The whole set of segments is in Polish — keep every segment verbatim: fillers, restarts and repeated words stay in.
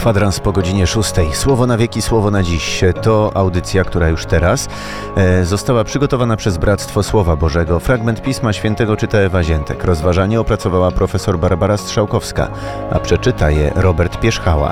Kwadrans po godzinie szóstej. Słowo na wieki, słowo na dziś. To audycja, która już teraz e, została przygotowana przez Bractwo Słowa Bożego. Fragment Pisma Świętego czyta Ewa Ziętek. Rozważanie opracowała profesor Barbara Strzałkowska, a przeczyta je Robert Pierzchała.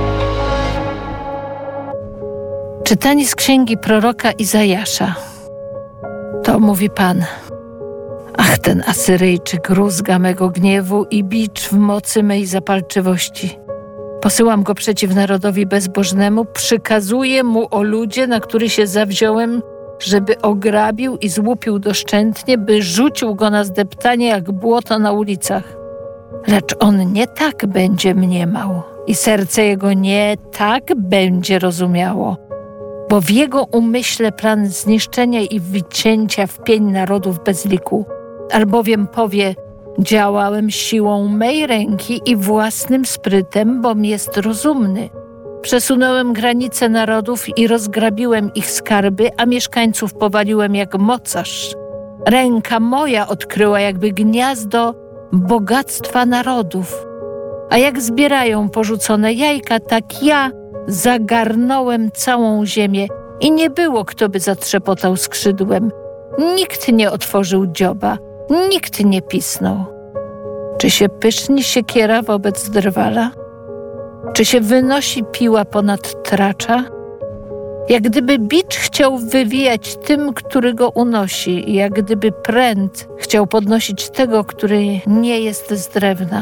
Czytanie z księgi proroka Izajasza. To mówi Pan. Ach, ten Asyryjczyk, rózga mego gniewu i bicz w mocy mej zapalczywości. Posyłam go przeciw narodowi bezbożnemu, przykazuję mu o ludzie, na który się zawziąłem, żeby ograbił i złupił doszczętnie, by rzucił go na zdeptanie jak błoto na ulicach. Lecz on nie tak będzie mniemał i serce jego nie tak będzie rozumiało, bo w jego umyśle plan zniszczenia i wycięcia w pień narodów bez liku, albowiem powie: działałem siłą mej ręki i własnym sprytem, bom jest rozumny. Przesunąłem granice narodów i rozgrabiłem ich skarby, a mieszkańców powaliłem jak mocarz. Ręka moja odkryła jakby gniazdo bogactwa narodów. A jak zbierają porzucone jajka, tak ja zagarnąłem całą ziemię i nie było, kto by zatrzepotał skrzydłem. Nikt nie otworzył dzioba, nikt nie pisnął. Czy się pyszni siekiera wobec drwala? Czy się wynosi piła ponad tracza? Jak gdyby bicz chciał wywijać tym, który go unosi, jak gdyby pręt chciał podnosić tego, który nie jest z drewna.